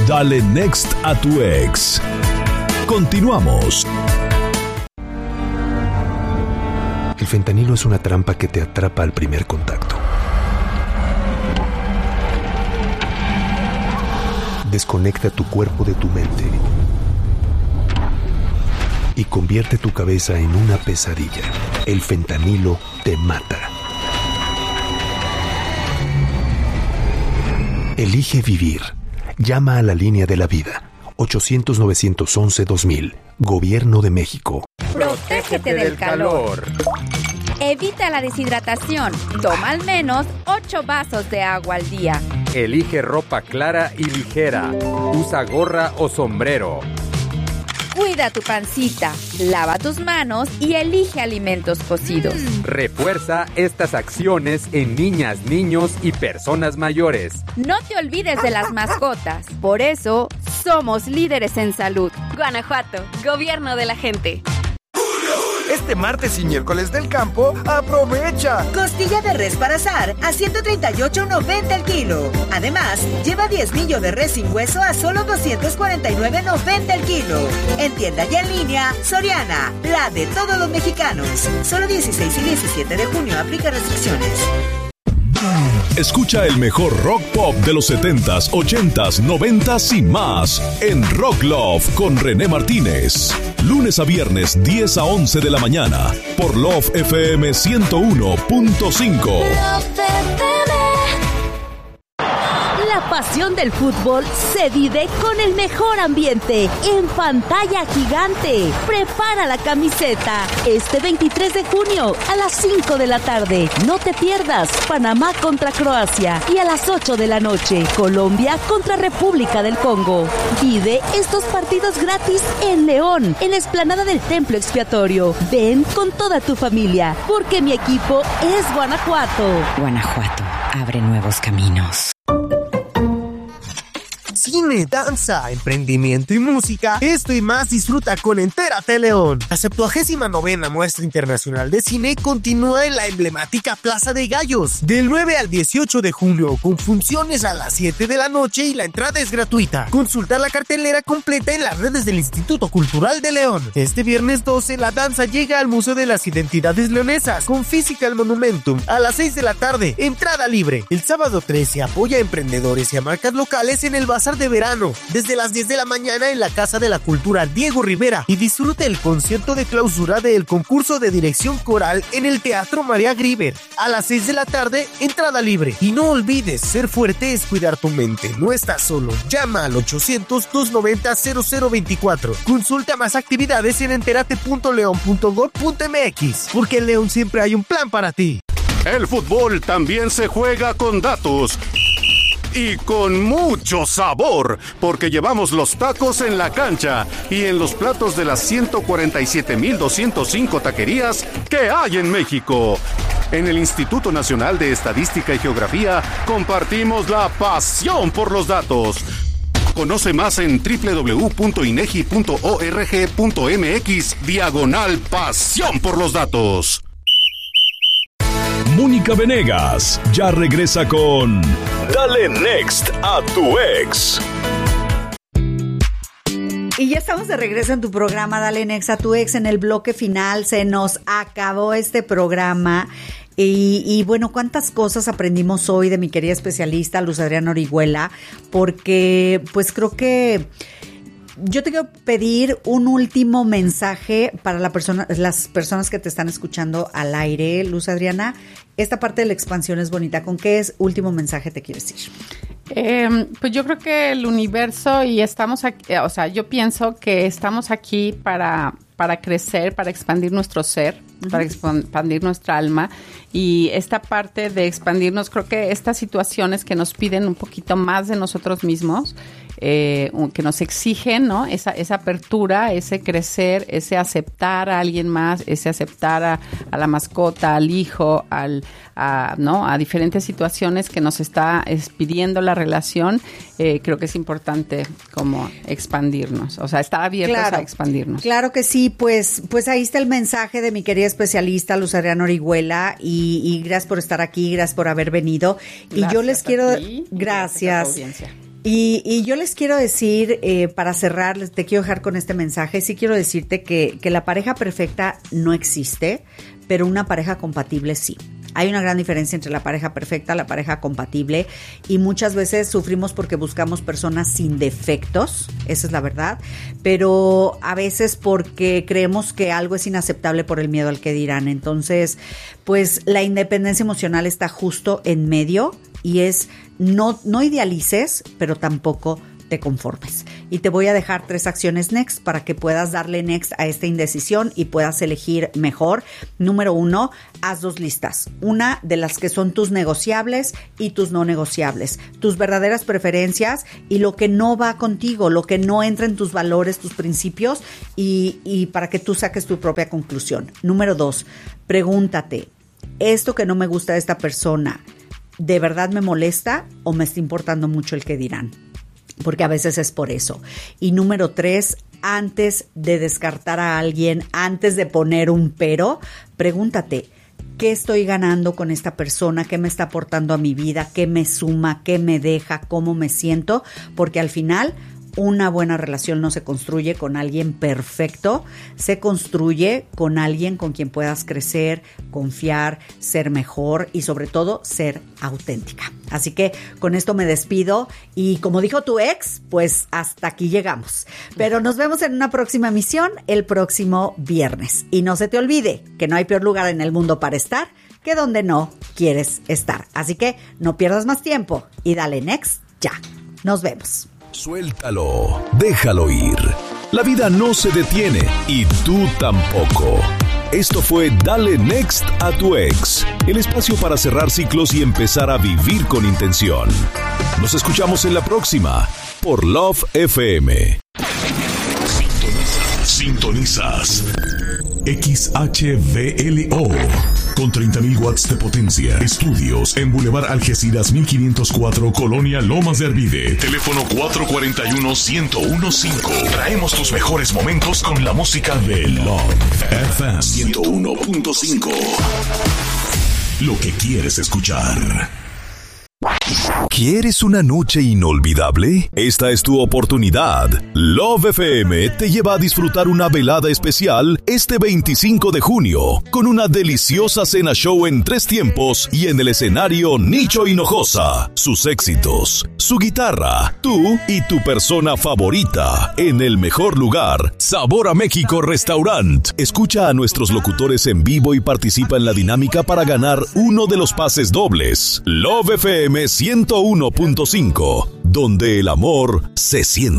Dale Next a tu ex. Continuamos. El fentanilo es una trampa que te atrapa al primer contacto. Desconecta tu cuerpo de tu mente y convierte tu cabeza en una pesadilla. El fentanilo te mata. Elige vivir. Llama a la línea de la vida. 800-911-2000. Gobierno de México. Protégete del calor. Evita la deshidratación. Toma al menos 8 vasos de agua al día. Elige ropa clara y ligera. Usa gorra o sombrero. Cuida tu pancita, lava tus manos y elige alimentos cocidos. Refuerza estas acciones en niñas, niños y personas mayores. No te olvides de las mascotas. Por eso, somos líderes en salud. Guanajuato, gobierno de la gente. Este martes y miércoles del campo, aprovecha. Costilla de res para asar a $138.90 el kilo. Además, lleva 10 millo de res sin hueso a solo $249.90 el kilo. En tienda y en línea, Soriana, la de todos los mexicanos. Solo 16 y 17 de junio, aplica restricciones. Escucha el mejor rock pop de los 70s, 80s, 90s y más en Rock Love con René Martínez. Lunes a viernes, 10 a 11 de la mañana por Love FM 101.5. La pasión del fútbol se vive con el mejor ambiente en pantalla gigante. Prepara la camiseta este 23 de junio a las 5 de la tarde. No te pierdas Panamá contra Croacia y a las 8 de la noche Colombia contra República del Congo. Vive estos partidos gratis en León, en la explanada del Templo Expiatorio. Ven con toda tu familia, porque mi equipo es Guanajuato. Guanajuato abre nuevos caminos. Cine, danza, emprendimiento y música, esto y más disfruta con Entérate León. La 79ª Muestra Internacional de Cine continúa en la emblemática Plaza de Gallos del 9 al 18 de junio con funciones a las 7 de la noche y la entrada es gratuita. Consulta la cartelera completa en las redes del Instituto Cultural de León. Este viernes 12 la danza llega al Museo de las Identidades Leonesas con Physical Monumentum a las 6 de la tarde, entrada libre. El sábado 13 apoya a emprendedores y a marcas locales en el Bazar de Verano, desde las 10 de la mañana en la Casa de la Cultura Diego Rivera, y disfrute el concierto de clausura del concurso de dirección coral en el Teatro María Grieber a las 6 de la tarde, entrada libre. Y no olvides, ser fuerte es cuidar tu mente, no estás solo. Llama al 800-290-0024. Consulta más actividades en enterate.leon.gov.mx, porque en León siempre hay un plan para ti. El fútbol también se juega con datos y con mucho sabor, porque llevamos los tacos en la cancha y en los platos de las 147,205 taquerías que hay en México. En el Instituto Nacional de Estadística y Geografía compartimos la pasión por los datos. Conoce más en www.inegi.org.mx/pasión por los datos. Mónica Venegas ya regresa con Dale Next a tu ex. Y ya estamos de regreso en tu programa Dale Next a tu ex. En el bloque final se nos acabó este programa. Y bueno, cuántas cosas aprendimos hoy de mi querida especialista Luz Adriana Orihuela, porque pues creo que yo te quiero pedir un último mensaje para las personas que te están escuchando al aire, Luz Adriana. Esta parte de la expansión es bonita. ¿Con qué último mensaje te quieres ir? Pues yo creo que el universo y estamos aquí, o sea, yo pienso que estamos aquí para crecer, para expandir nuestro ser, para expandir nuestra alma, y esta parte de expandirnos, creo que estas situaciones que nos piden un poquito más de nosotros mismos, que nos exigen, ¿no? Esa apertura, ese crecer, ese aceptar a alguien más, ese aceptar a la mascota, al hijo, a diferentes situaciones que nos está pidiendo la relación. Creo que es importante como expandirnos, o sea, estar abiertos a expandirnos. Claro que sí, pues ahí está el mensaje de mi querida especialista Luz Adriana Orihuela, y gracias por estar aquí, gracias por haber venido. Gracias, y yo les quiero, gracias. Y yo les quiero decir, para cerrar, te quiero dejar con este mensaje, sí quiero decirte que la pareja perfecta no existe, pero una pareja compatible sí. Hay una gran diferencia entre la pareja perfecta y la pareja compatible, y muchas veces sufrimos porque buscamos personas sin defectos, esa es la verdad, pero a veces porque creemos que algo es inaceptable por el miedo al que dirán. Entonces, pues la independencia emocional está justo en medio y es no idealices, pero tampoco te conformes. Y te voy a dejar 3 acciones next para que puedas darle next a esta indecisión y puedas elegir mejor. Número 1, haz 2 listas. Una de las que son tus negociables y tus no negociables. Tus verdaderas preferencias y lo que no va contigo, lo que no entra en tus valores, tus principios, y para que tú saques tu propia conclusión. Número 2, pregúntate, ¿esto que no me gusta de esta persona de verdad me molesta o me está importando mucho el que dirán? Porque a veces es por eso. Y número 3, antes de descartar a alguien, antes de poner un pero, pregúntate, ¿qué estoy ganando con esta persona? ¿Qué me está aportando a mi vida? ¿Qué me suma? ¿Qué me deja? ¿Cómo me siento? Porque al final, una buena relación no se construye con alguien perfecto, se construye con alguien con quien puedas crecer, confiar, ser mejor y sobre todo ser auténtica. Así que con esto me despido y como dijo tu ex, pues hasta aquí llegamos. Pero nos vemos en una próxima emisión el próximo viernes. Y no se te olvide que no hay peor lugar en el mundo para estar que donde no quieres estar. Así que no pierdas más tiempo y dale next ya. Nos vemos. Suéltalo, déjalo ir. La vida no se detiene y tú tampoco. Esto fue Dale Next a tu ex, el espacio para cerrar ciclos y empezar a vivir con intención. Nos escuchamos en la próxima por Love FM. Sintonizas XHVLO con 30.000 watts de potencia. Estudios en Boulevard Algeciras 1504, Colonia Lomas de Arvide. Teléfono 441-1015. Traemos tus mejores momentos con la música de Love FM 101.5. Lo que quieres escuchar. ¿Quieres una noche inolvidable? Esta es tu oportunidad. Love FM te lleva a disfrutar una velada especial este 25 de junio con una deliciosa cena show en 3 tiempos y en el escenario Nicho Hinojosa, sus éxitos, su guitarra, tú y tu persona favorita en el mejor lugar, Sabor a México Restaurant. Escucha a nuestros locutores en vivo y participa en la dinámica para ganar uno de los pases dobles. Love FM 101.5, donde el amor se siente.